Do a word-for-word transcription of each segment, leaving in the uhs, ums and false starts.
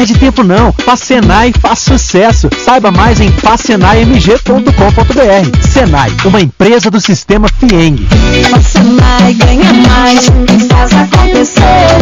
perde tempo não. Faz Senai, faz sucesso. Saiba mais em faz senai m g ponto com ponto b r. Senai, uma empresa do sistema Fieng. Faz Senai, ganha mais e faz acontecer.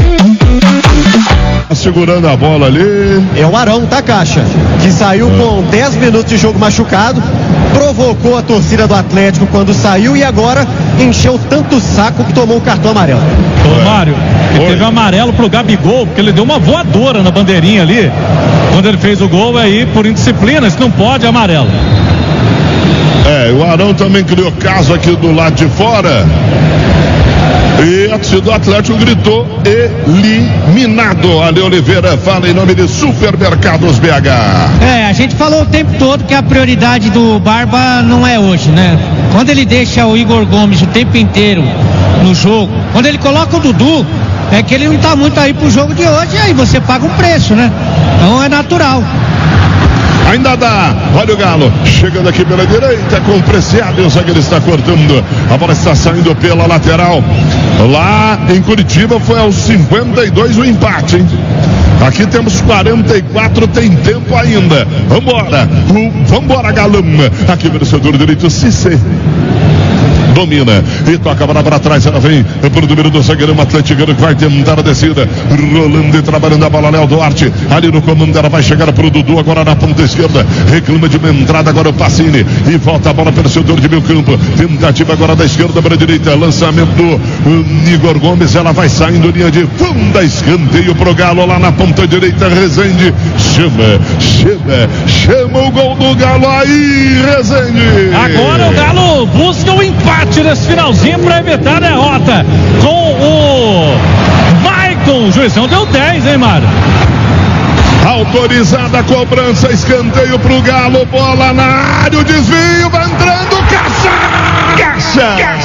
Segurando a bola ali. É o Arão, tá, Caixa? Que saiu é. com dez minutos de jogo machucado, provocou a torcida do Atlético quando saiu e agora encheu tanto o saco que tomou o cartão amarelo. Ô, é. Mário, ele Oi. teve amarelo pro Gabigol, porque ele deu uma voadora na bandeirinha ali. Quando ele fez o gol, aí por indisciplina, isso não pode, amarelo. É, o Arão também criou caso aqui do lado de fora. E a torcida do Atlético gritou eliminado. Ale Oliveira fala em nome de Supermercados B H. É, a gente falou o tempo todo que a prioridade do Barba não é hoje, né? Quando ele deixa o Igor Gomes o tempo inteiro no jogo, quando ele coloca o Dudu, é que ele não tá muito aí pro jogo de hoje, e aí você paga um preço, né? Então é natural. Ainda dá, olha o Galo, chegando aqui pela direita com o Preciado, o zagueiro está cortando, a bola está saindo pela lateral, lá em Curitiba foi aos cinquenta e dois o empate, hein? Aqui temos quarenta e quatro, tem tempo ainda, vambora, vambora Galão, aqui vencedor direito, Cissé. Domina e toca a bola para trás, ela vem para o número do zagueirão atleticano que vai tentar a descida, rolando e trabalhando a bola, Léo Duarte, ali no comando, ela vai chegar para o Dudu, agora na ponta esquerda, reclama de uma entrada, agora o Pacini, e volta a bola pelo setor de meio campo, tentativa agora da esquerda para a direita, lançamento do Igor Gomes, ela vai saindo, linha de fundo, escanteio pro Galo, lá na ponta direita, Rezende, chama, chama, chama o gol do Galo aí, Rezende. Agora o Galo busca o empate nesse finalzinho para evitar a derrota com o Maicon. O juizão deu dez, hein, Mário? Autorizada a cobrança, escanteio pro Galo, bola na área, o desvio, vai entrando, Caixa! Caixa!